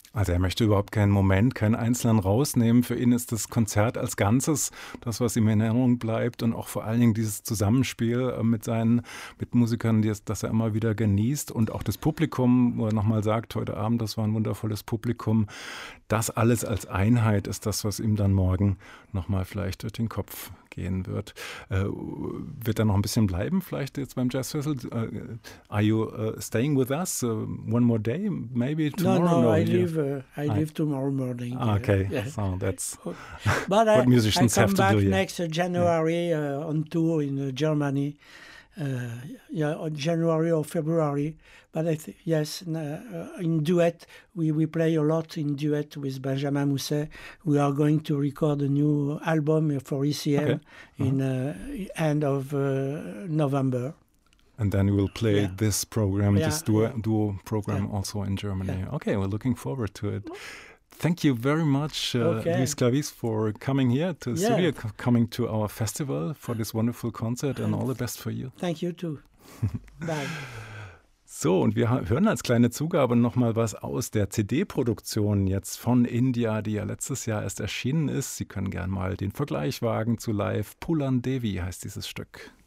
Also er möchte überhaupt keinen Moment, keinen einzelnen rausnehmen. Für ihn ist das Konzert als Ganzes das, was ihm in Erinnerung bleibt und auch vor allen Dingen dieses Zusammenspiel mit seinen Mitmusikern, das er immer wieder genießt und auch das Publikum, wo er nochmal sagt, heute Abend, das war ein wundervolles Publikum. Das alles als Einheit ist das, was ihm dann morgen nochmal vielleicht durch den Kopf gehen wird. Wird er noch ein bisschen bleiben, vielleicht jetzt beim Jazz Festival? Are you staying with us one more day, maybe tomorrow? No, I leave tomorrow morning. Okay, Yeah. so that's but what musicians I have come to back do. Next January on tour in Germany. On January or February, but yes, in duet we play a lot in duet with Benjamin Mousset. We are going to record a new album for ECM in end of November. And then we will play this program, this duo program also in Germany. Yeah. Okay, we're looking forward to it. Thank you very much, Luis Clavis, for coming here to the studio, coming to our festival for this wonderful concert, and all the best for you. Thank you too. Bye. So, und wir hören als kleine Zugabe nochmal was aus der CD-Produktion jetzt von India, die ja letztes Jahr erst erschienen ist. Sie können gern mal den Vergleich wagen zu live. Pulan Devi heißt dieses Stück.